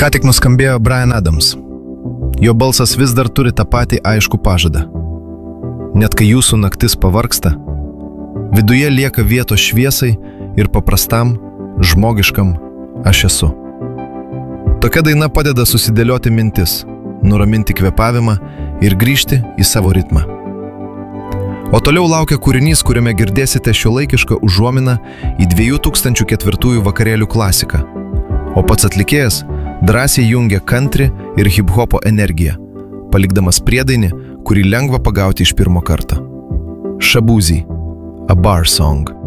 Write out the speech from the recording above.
Ką tik nuskambėjo Bryan Adams. Jo balsas vis dar turi tą patį aiškų pažadą. Net kai jūsų naktis pavargsta, viduje lieka vietos šviesai ir paprastam, žmogiškam aš esu. Tokia daina padeda susidėlioti mintis, nuraminti kvėpavimą ir grįžti į savo ritmą. O toliau laukia kūrinys, kuriame girdėsite šiuolaikišką užuominą į 2004 vakarėlių klasiką. O pats atlikėjas drąsiai jungia country ir hip-hopo energiją, palikdamas priedainį, kurį lengva pagauti iš pirmo karto. Shaboozey, A Bar Song.